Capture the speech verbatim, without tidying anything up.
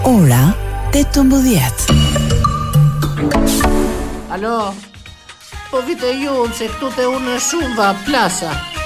Ora tetëmbëdhjetë. Alo, po vite ju se këtu te unë shumë va plasa.